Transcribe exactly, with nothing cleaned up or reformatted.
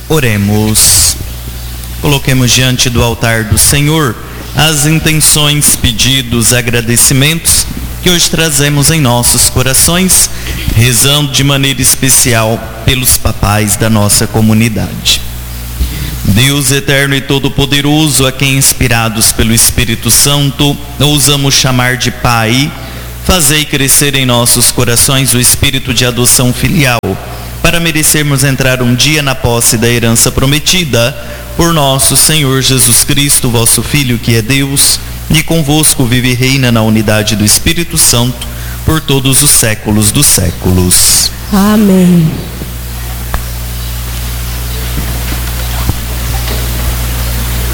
Oremos. Coloquemos diante do altar do Senhor as intenções, pedidos, agradecimentos que hoje trazemos em nossos corações, rezando de maneira especial pelos papais da nossa comunidade. Deus eterno e todo-poderoso, a quem, inspirados pelo Espírito Santo, ousamos chamar de Pai, fazei crescer em nossos corações o espírito de adoção filial, para merecermos entrar um dia na posse da herança prometida, por nosso Senhor Jesus Cristo, vosso Filho, que é Deus, e convosco vive e reina na unidade do Espírito Santo, por todos os séculos dos séculos. Amém.